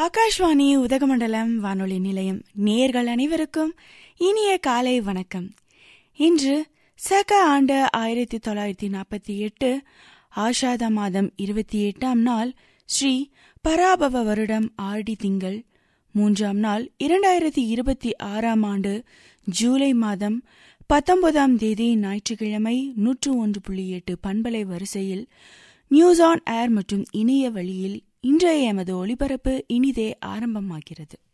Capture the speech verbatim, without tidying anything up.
ஆகாஷ்வாணி உதகமண்டலம் வானொலி நிலையம் நேயர்கள் அனைவருக்கும் இனிய காலை வணக்கம். இன்று சக ஆண்டு ஆயிரத்தி தொள்ளாயிரத்தி நாற்பத்தி எட்டு ஆஷாத மாதம் இருபத்தி எட்டாம் நாள் ஸ்ரீ பராபவ வருடம் ஆடி திங்கள் மூன்றாம் நாள் இரண்டாயிரத்தி இருபத்தி ஆறாம் ஆண்டு ஜூலை மாதம் பத்தொன்பதாம் தேதி ஞாயிற்றுக்கிழமை நூற்று ஒன்று புள்ளி எட்டு பண்பலை வரிசையில் நியூஸ் ஆன் ஏர் மற்றும் இணைய வழியில் இன்றைய எமது ஒளிபரப்பு இனிதே ஆரம்பமாகிறது.